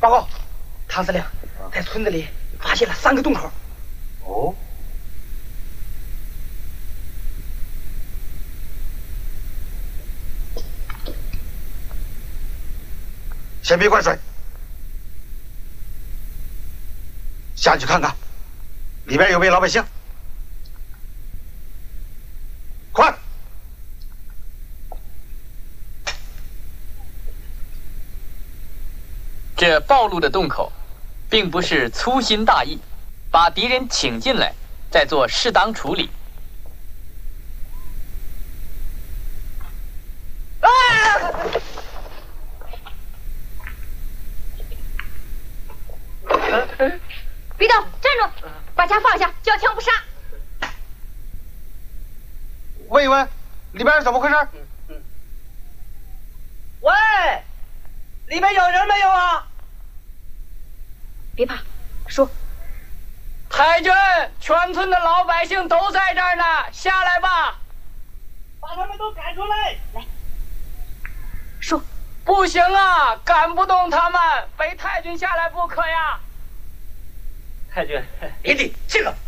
报告，唐司令，在村子里发现了3个洞口。 哦。先别灌水，下去看看，里边有没有老百姓。快！ 这暴露的洞口，并不是粗心大意，把敌人请进来，再做适当处理。 别动，站住！把枪放下，叫枪不杀。 问一问，里边是怎么回事？ 喂，里面有人没有啊？ 别怕，说。 太君，全村的老百姓都在这儿呢，下来吧，把他们都赶出来。 来，说。 不行啊，赶不动他们，非太君下来不可呀。太君，别理这个。